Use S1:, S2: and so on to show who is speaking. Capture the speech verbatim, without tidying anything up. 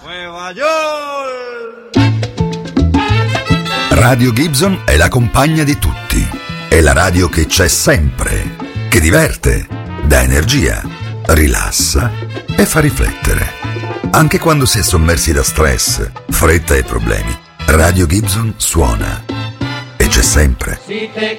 S1: Nueva York.
S2: Radio Gibson è la compagna di tutti. È la radio che c'è sempre, che diverte, dà energia, rilassa e fa riflettere. Anche quando si è sommersi da stress, fretta e problemi, Radio Gibson suona e c'è sempre.
S3: Si te